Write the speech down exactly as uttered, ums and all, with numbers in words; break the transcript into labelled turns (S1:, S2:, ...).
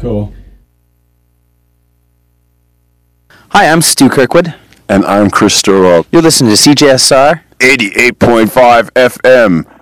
S1: Cool.
S2: Hi, I'm Stu Kirkwood.
S3: And I'm Chris Sturwald.
S2: You're listening to C J S R
S3: eighty-eight point five F M.